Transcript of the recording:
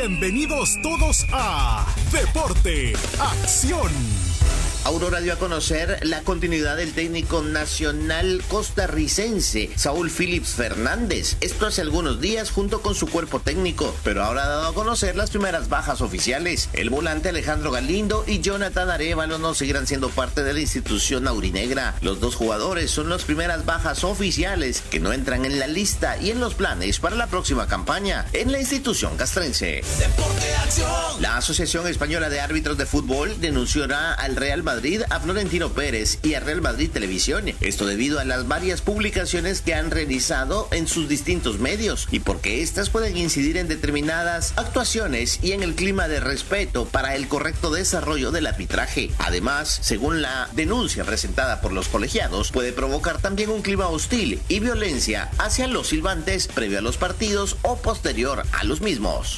Bienvenidos todos a Deporte, Acción. Aurora dio a conocer la continuidad del técnico nacional costarricense Saúl Phillips Fernández. Esto hace algunos días junto con su cuerpo técnico, pero ahora ha dado a conocer las primeras bajas oficiales. El volante Alejandro Galindo y Jonathan Arévalo no seguirán siendo parte de la institución aurinegra. Los dos jugadores son las primeras bajas oficiales que no entran en la lista y en los planes para la próxima campaña en la institución castrense. Deporte Acción. La Asociación Española de Árbitros de Fútbol denunció al Real Madrid, a Florentino Pérez y a Real Madrid Televisión. Esto debido a las varias publicaciones que han realizado en sus distintos medios y porque estas pueden incidir en determinadas actuaciones y en el clima de respeto para el correcto desarrollo del arbitraje. Además, según la denuncia presentada por los colegiados, puede provocar también un clima hostil y violencia hacia los silbantes previo a los partidos o posterior a los mismos.